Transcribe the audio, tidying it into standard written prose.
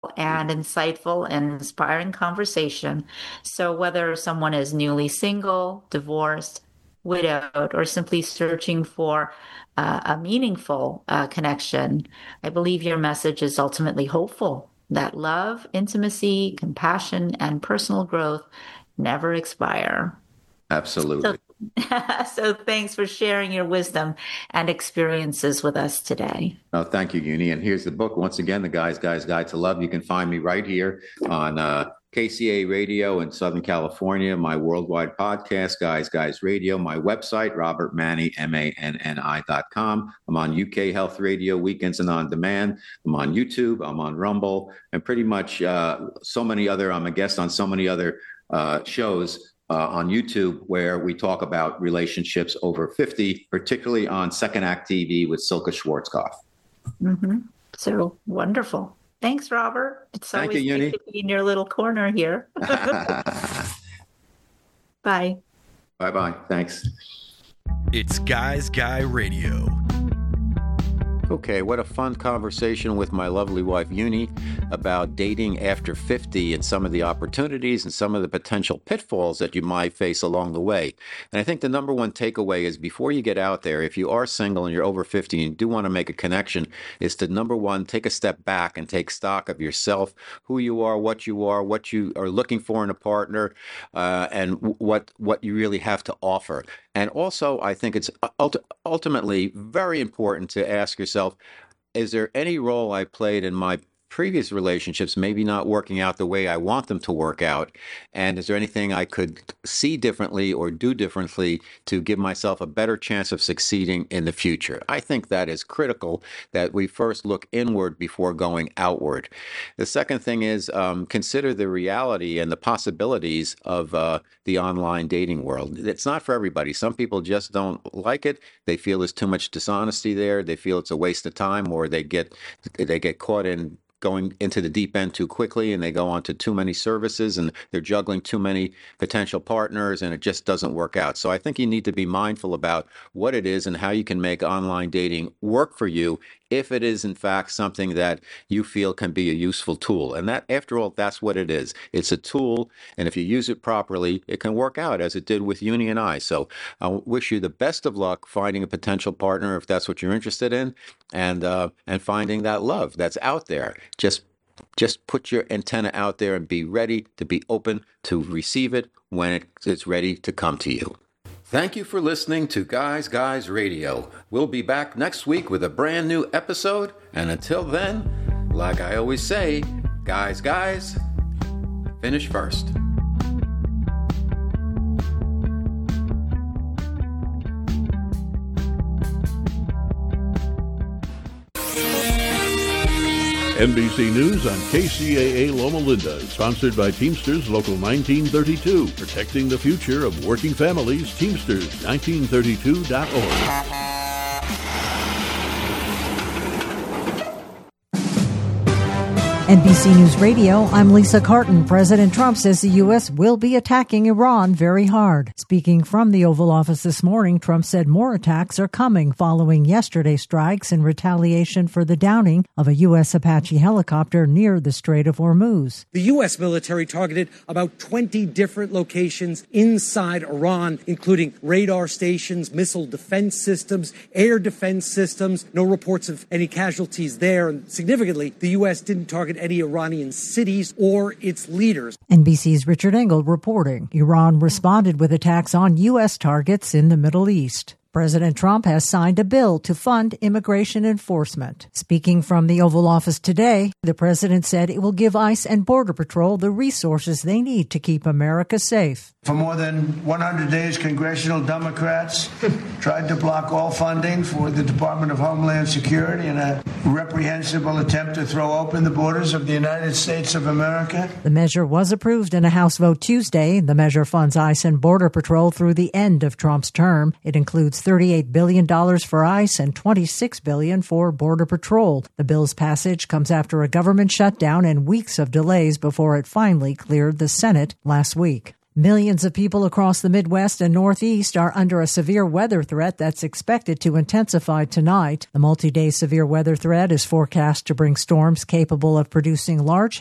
and insightful and inspiring conversation. So, whether someone is newly single, divorced, widowed, or simply searching for a meaningful connection, I believe your message is ultimately hopeful that love, intimacy, compassion, and personal growth never expire. So, Absolutely. so thanks for sharing your wisdom and experiences with us today. Oh, thank you, Uni. And here's the book. Once again, The Guy's Guide to Love. You can find me right here on KCA Radio in Southern California, my worldwide podcast, Guys Radio, my website, robertmanni.com. I'm on UK Health Radio, Weekends and On Demand. I'm on YouTube. I'm on Rumble. And pretty much so many other, I'm a guest on so many other shows on YouTube where we talk about relationships over 50, particularly on Second Act TV with Silke Schwarzkopf. Mm-hmm. So wonderful. Thanks, Robert. It's Thank always you, Uni. nice to be in your little corner here. Bye. Bye-bye. Thanks. It's Guys Guy Radio. Okay, what a fun conversation with my lovely wife, Uni, about dating after 50 and some of the opportunities and some of the potential pitfalls that you might face along the way. And I think the number one takeaway is before you get out there, if you are single and you're over 50 and you do want to make a connection, is to, number one, take a step back and take stock of yourself, who you are, what you are looking for in a partner, and what you really have to offer. And also, I think it's ultimately very important to ask yourself, is there any role I played in my previous relationships maybe not working out the way I want them to work out? And is there anything I could see differently or do differently to give myself a better chance of succeeding in the future? I think that is critical, that we first look inward before going outward. The second thing is consider the reality and the possibilities of the online dating world. It's not for everybody. Some people just don't like it. They feel there's too much dishonesty there. They feel it's a waste of time, or they get caught in going into the deep end too quickly, and they go on to too many services, and they're juggling too many potential partners, and it just doesn't work out. So I think you need to be mindful about what it is and how you can make online dating work for you, if it is in fact something that you feel can be a useful tool. And that, after all, that's what it is. It's a tool, and if you use it properly, it can work out as it did with Uni and I. So I wish you the best of luck finding a potential partner if that's what you're interested in, and finding that love that's out there. Just put your antenna out there and be ready to be open to receive it when it's ready to come to you. Thank you for listening to Guys Radio. We'll be back next week with a brand new episode. And until then, like I always say, guys, finish first. NBC News on KCAA Loma Linda, sponsored by Teamsters Local 1932, protecting the future of working families. Teamsters1932.org. NBC News Radio, I'm Lisa Carton. President Trump says the U.S. will be attacking Iran very hard. Speaking from the Oval Office this morning, Trump said more attacks are coming following yesterday's strikes in retaliation for the downing of a U.S. Apache helicopter near the Strait of Hormuz. The U.S. military targeted about 20 different locations inside Iran, including radar stations, missile defense systems, air defense systems. No reports of any casualties there. And significantly, the U.S. didn't target any Iranian cities or its leaders. NBC's Richard Engel reporting. Iran responded with attacks on U.S. targets in the Middle East. President Trump has signed a bill to fund immigration enforcement. Speaking from the Oval Office today, the president said it will give ICE and Border Patrol the resources they need to keep America safe. For more than 100 days, congressional Democrats tried to block all funding for the Department of Homeland Security in a reprehensible attempt to throw open the borders of the United States of America. The measure was approved in a House vote Tuesday. The measure funds ICE and Border Patrol through the end of Trump's term. It includes $38 billion for ICE and $26 billion for Border Patrol. The bill's passage comes after a government shutdown and weeks of delays before it finally cleared the Senate last week. Millions of people across the Midwest and Northeast are under a severe weather threat that's expected to intensify tonight. The multi-day severe weather threat is forecast to bring storms capable of producing large